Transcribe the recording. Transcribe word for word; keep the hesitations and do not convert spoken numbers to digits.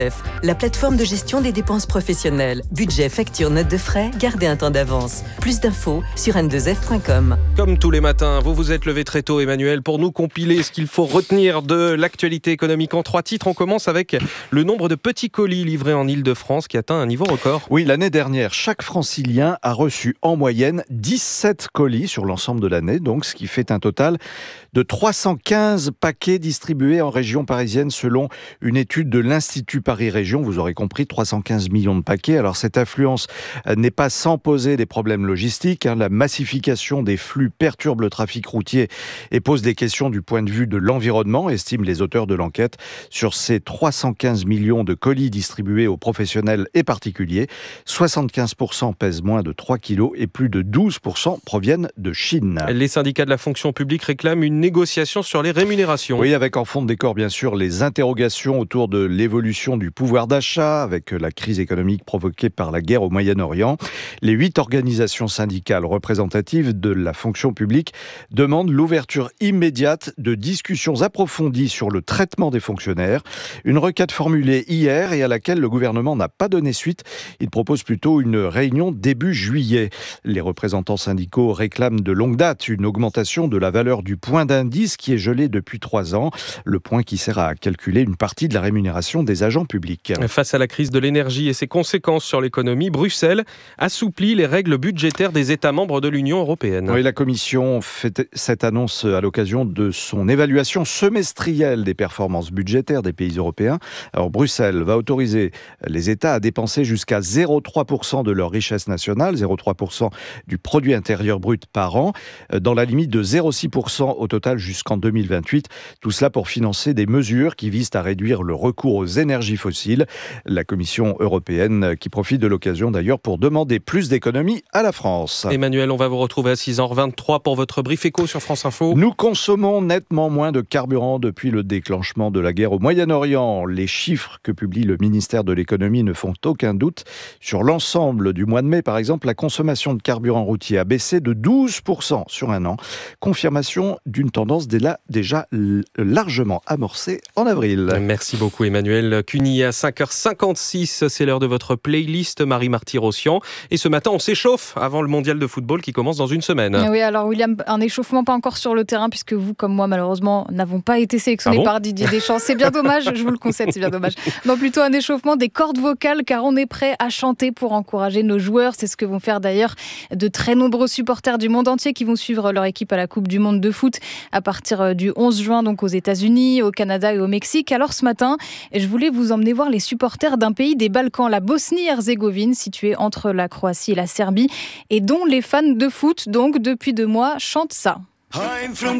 La plateforme de gestion des dépenses professionnelles. Budget, facture, note de frais, gardez un temps d'avance. Plus d'infos sur N deux F point com. Comme tous les matins, vous vous êtes levé très tôt, Emmanuel, pour nous compiler ce qu'il faut retenir de l'actualité économique en trois titres. On commence avec le nombre de petits colis livrés en Île-de-France qui atteint un niveau record. Oui, l'année dernière, chaque francilien a reçu en moyenne dix-sept colis sur l'ensemble de l'année, donc ce qui fait un total de trois cent quinze paquets distribués en région parisienne selon une étude de l'Institut Paris Région. Vous aurez compris, trois cent quinze millions de paquets. Alors cette affluence n'est pas sans poser des problèmes logistiques. Hein. La massification des flux perturbe le trafic routier et pose des questions du point de vue de l'environnement, estiment les auteurs de l'enquête. Sur ces trois cent quinze millions de colis distribués aux professionnels et particuliers, soixante-quinze pour cent pèsent moins de trois kilos et plus de douze pour cent proviennent de Chine. Les syndicats de la fonction publique réclament une négociation sur les rémunérations. Oui, avec en fond de décor, bien sûr, les interrogations autour de l'évolution du pouvoir d'achat avec la crise économique provoquée par la guerre au Moyen-Orient. Les huit organisations syndicales représentatives de la fonction publique demandent l'ouverture immédiate de discussions approfondies sur le traitement des fonctionnaires. Une requête formulée hier et à laquelle le gouvernement n'a pas donné suite. Il propose plutôt une réunion début juillet. Les représentants syndicaux réclament de longue date une augmentation de la valeur du point d'indice qui est gelé depuis trois ans. Le point qui sert à calculer une partie de la rémunération des agents publics. Face à la crise de l'énergie et ses conséquences sur l'économie, Bruxelles assouplit les règles budgétaires des États membres de l'Union européenne. Oui, la Commission fait cette annonce à l'occasion de son évaluation semestrielle des performances budgétaires des pays européens. Alors Bruxelles va autoriser les États à dépenser jusqu'à zéro virgule trois pour cent de leur richesse nationale, zéro virgule trois pour cent du produit intérieur brut par an, dans la limite de zéro virgule six pour cent au total jusqu'en deux mille vingt-huit. Tout cela pour financer des mesures qui visent à réduire le recours aux énergies fossiles. La Commission européenne qui profite de l'occasion d'ailleurs pour demander plus d'économies à la France. Emmanuel, on va vous retrouver à six heures vingt-trois pour votre brief éco sur France Info. Nous consommons nettement moins de carburant depuis le déclenchement de la guerre au Moyen-Orient. Les chiffres que publie le ministère de l'économie ne font aucun doute. Sur l'ensemble du mois de mai, par exemple, la consommation de carburant routier a baissé de douze pour cent sur un an. Confirmation d'une tendance déjà largement amorcée en avril. Merci beaucoup Emmanuel Cuny. À cinq heures cinquante-six, c'est l'heure de votre playlist Marie-Marty-Rossian. Et ce matin, on s'échauffe avant le mondial de football qui commence dans une semaine. Oui, alors William, un échauffement pas encore sur le terrain puisque vous, comme moi, malheureusement, n'avons pas été sélectionnés ah bon par Didier Deschamps. C'est bien dommage, je vous le concède, c'est bien dommage. Non, plutôt un échauffement des cordes vocales car on est prêt à chanter pour encourager nos joueurs. C'est ce que vont faire d'ailleurs de très nombreux supporters du monde entier qui vont suivre leur équipe à la Coupe du Monde de foot à partir du onze juin, donc aux États-Unis, au Canada et au Mexique. Alors ce matin, je voulais vous emmener voir les supporters d'un pays des Balkans, la Bosnie-Herzégovine, située entre la Croatie et la Serbie, et dont les fans de foot, donc depuis deux mois, chantent ça. I'm from